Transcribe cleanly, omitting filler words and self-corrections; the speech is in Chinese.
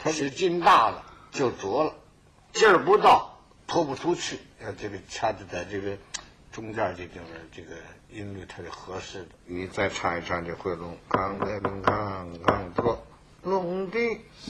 使劲大了就着了，劲儿不到拖不出去。要这个掐的在这个中间这地方，这个音律它是合适的。你再唱一唱这回龙，康的龙康康托龙的。